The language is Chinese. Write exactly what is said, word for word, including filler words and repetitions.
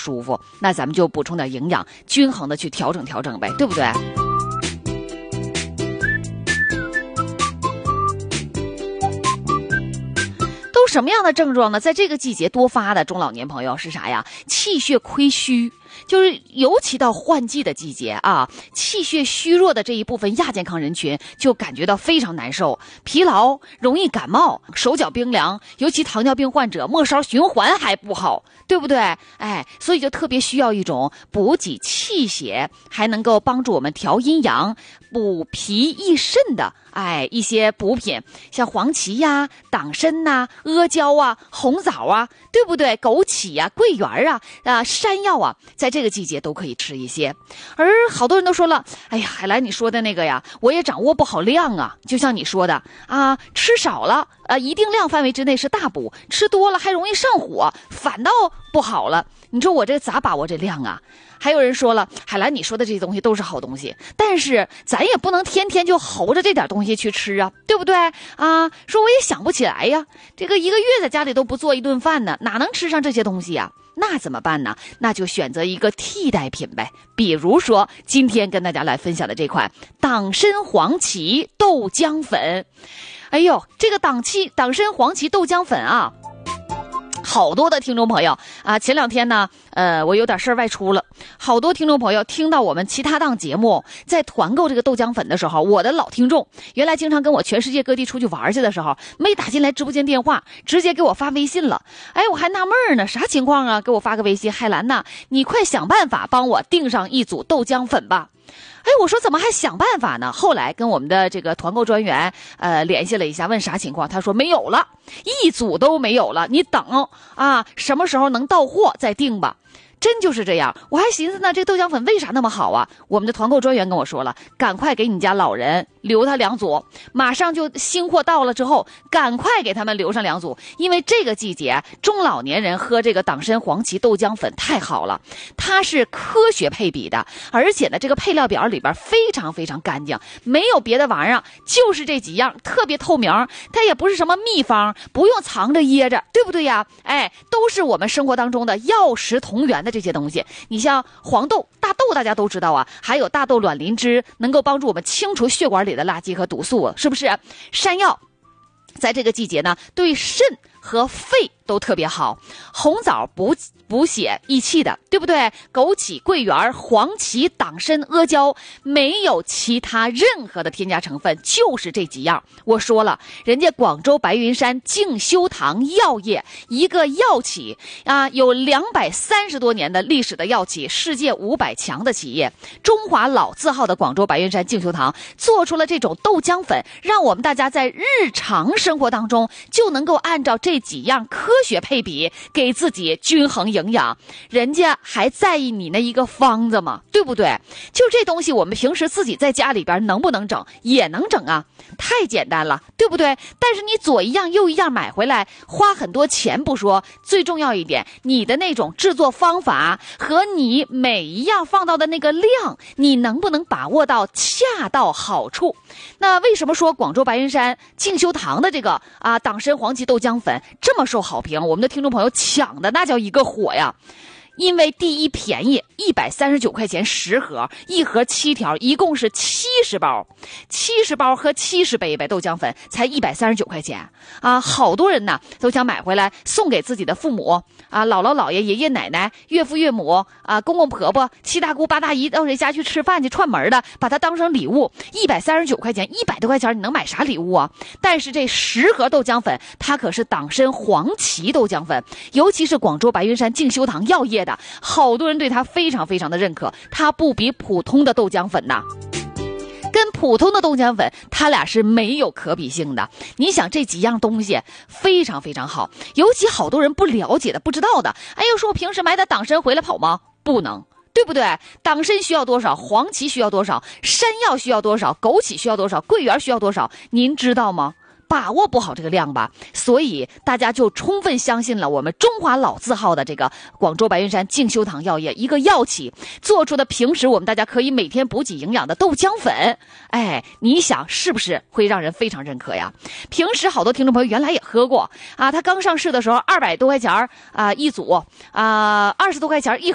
舒服，那咱们就补充点营养，均衡的去调整调整呗，对不对？都什么样的症状呢？在这个季节多发的中老年朋友是啥呀？气血亏虚，就是尤其到换季的季节啊，气血虚弱的这一部分亚健康人群就感觉到非常难受，疲劳，容易感冒，手脚冰凉，尤其糖尿病患者末梢循环还不好，对不对？哎，所以就特别需要一种补给气血，还能够帮助我们调阴阳、补脾益肾的哎一些补品，像黄芪呀、党参呐、阿胶啊、红枣啊，对不对？枸杞呀、桂圆啊、啊山药啊，在这个季节都可以吃一些。而好多人都说了，哎呀，海兰你说的那个呀，我也掌握不好量啊，就像你说的啊，吃少了呃，一定量范围之内是大补，吃多了还容易上火，反倒不好了。你说我这咋把握这量啊？还有人说了，海兰你说的这些东西都是好东西，但是咱也不能天天就猴着这点东西去吃啊，对不对啊？说我也想不起来呀，这个一个月在家里都不做一顿饭呢，哪能吃上这些东西呀？那怎么办呢？那就选择一个替代品呗，比如说今天跟大家来分享的这款党参黄芪豆浆粉。哎呦，这个党芪党参黄芪豆浆粉啊，好多的听众朋友啊，前两天呢，呃，我有点事儿外出了，好多听众朋友听到我们其他档节目在团购这个豆浆粉的时候，我的老听众，原来经常跟我全世界各地出去玩去的时候，没打进来直播间电话，直接给我发微信了。哎，我还纳闷呢，啥情况啊？给我发个微信，海兰呐，你快想办法帮我订上一组豆浆粉吧。哎，我说怎么还想办法呢？后来跟我们的这个团购专员呃联系了一下，问啥情况，他说没有了，一组都没有了，你等啊，什么时候能到货再订吧。真就是这样，我还寻思呢，这豆浆粉为啥那么好啊？我们的团购专员跟我说了，赶快给你家老人留他两组，马上就新货到了之后，赶快给他们留上两组，因为这个季节中老年人喝这个党参黄芪豆浆粉太好了，它是科学配比的，而且呢，这个配料表里边非常非常干净，没有别的玩意儿，就是这几样，特别透明，它也不是什么秘方，不用藏着掖着，对不对呀？哎，都是我们生活当中的药食同源的这些东西。你像黄豆、大豆大家都知道啊，还有大豆卵磷脂能够帮助我们清除血管里的垃圾和毒素，是不是？山药在这个季节呢，对肾和肺都特别好，红枣补补血益气的，对不对？枸杞、桂圆、黄芪、党参、阿胶，没有其他任何的添加成分，就是这几样。我说了，人家广州白云山静修堂药业，一个药企啊，有两百三十多年的历史的药企，世界五百强的企业，中华老字号的广州白云山静修堂做出了这种豆浆粉，让我们大家在日常生活当中就能够按照这几样科学配比，给自己均衡营养。人家还在意你那一个方子吗？对不对？就这东西我们平时自己在家里边能不能整？也能整啊，太简单了，对不对？但是你左一样右一样买回来，花很多钱不说，最重要一点，你的那种制作方法和你每一样放到的那个量，你能不能把握到恰到好处？那为什么说广州白云山静修堂的这个啊党参黄芪豆浆粉这么受好评？我们的听众朋友抢的那叫一个火呀！因为第一便宜，一百三十九块钱十盒，一盒七条，一共是七十包，七十包和七十杯呗豆浆粉才一百三十九块钱啊！好多人呢都想买回来送给自己的父母啊，姥姥姥爷、爷爷奶奶、岳父岳母啊，公公婆婆、七大姑八大姨，到谁家去吃饭去串门的，把它当成礼物。一百三十九块钱，一百多块钱，你能买啥礼物啊？但是这十盒豆浆粉，它可是党参黄芪豆浆粉，尤其是广州白云山静修堂药业的，好多人对它非常非常的认可，它不比普通的豆浆粉呐，跟普通的豆浆粉它俩是没有可比性的。你想这几样东西非常非常好，尤其好多人不了解的不知道的，哎呦，说我平时买点党参回来跑吗？不能，对不对？党参需要多少，黄芪需要多少，山药需要多少，枸杞需要多少，桂圆需要多少，您知道吗？把握不好这个量吧，所以大家就充分相信了我们中华老字号的这个广州白云山静修堂药业一个药企做出的平时我们大家可以每天补给营养的豆浆粉。哎，你想是不是会让人非常认可呀？平时好多听众朋友原来也喝过啊，他刚上市的时候二百多块钱啊、呃、一组啊，二十多块钱一